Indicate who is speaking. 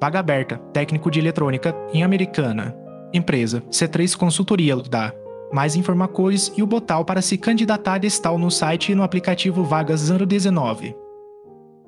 Speaker 1: Vaga aberta, técnico de eletrônica, em Americana. Empresa, C3 Consultoria dá. Mais informações e o botão para se candidatar está no site e no aplicativo Vagas 019.